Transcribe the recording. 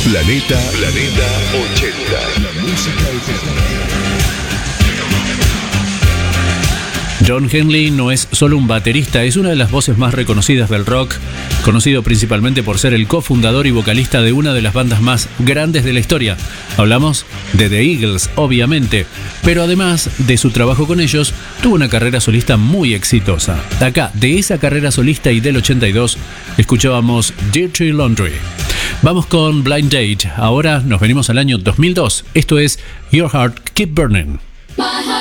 Planeta 80. La música John Henley no es solo un baterista, es una de las voces más reconocidas del rock, conocido principalmente por ser el cofundador y vocalista de una de las bandas más grandes de la historia. Hablamos de The Eagles, obviamente, pero además de su trabajo con ellos, tuvo una carrera solista muy exitosa. Acá, de esa carrera solista y del 82, escuchábamos Dirty Laundry. Vamos con Blind Date. Ahora nos venimos al año 2002. Esto es Your Heart Keep Burning.